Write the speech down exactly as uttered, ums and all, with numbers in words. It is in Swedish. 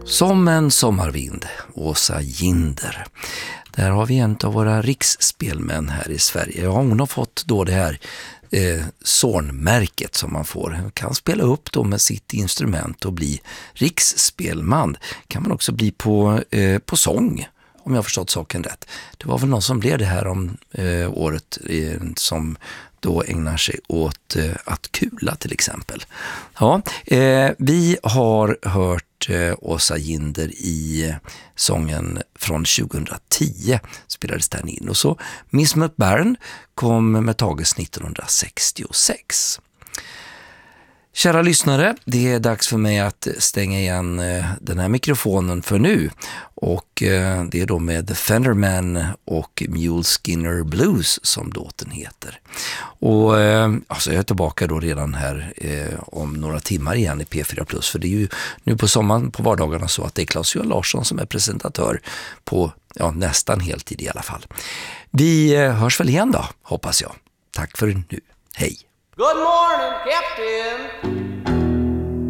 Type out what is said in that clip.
Som en sommarvind, Åsa Ginder. Där har vi en av våra riksspelmän här i Sverige. Ja, hon har fått då det här eh, Zorn-märket som man får. Hon kan spela upp då med sitt instrument och bli riksspelman. Kan man också bli på, eh, på sång, om jag har förstått saken rätt. Det var väl någon som blev det här om eh, året eh, som då ägnar sig åt eh, att kula till exempel. Ja, eh, vi har hört eh, Åsa Ginder i eh, sången från tjugohundratio spelades den in. Och så Miss McBaron kom med tages nittonhundrasextiosex. Kära lyssnare, det är dags för mig att stänga igen den här mikrofonen för nu. Och det är då med The Fenderman och Mule Skinner Blues som låten heter. Och alltså jag är tillbaka då redan här eh, om några timmar igen i P fyra plus. För det är ju nu på sommaren på vardagarna så att det är Claes-Johan Larsson som är presentatör på ja, nästan heltid i alla fall. Vi hörs väl igen då, hoppas jag. Tack för nu. Hej! Good morning, Captain.